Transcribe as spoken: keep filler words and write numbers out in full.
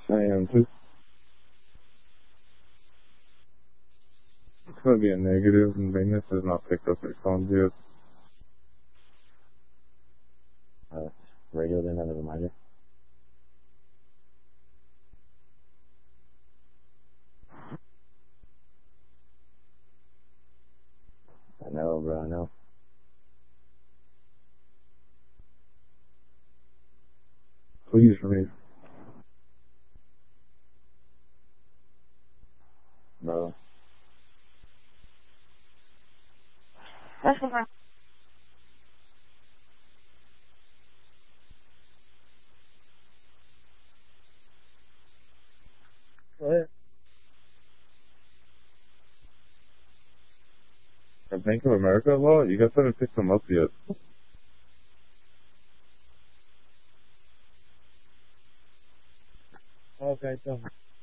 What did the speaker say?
I am too. It's going to be a negative, and Venus has not picked up its phones yet. Uh, radio didn't have a reminder. I know, bro, I know. Please read. Bro. That's fine. What? From Bank of America law? You guys haven't picked them up yet. Okay, so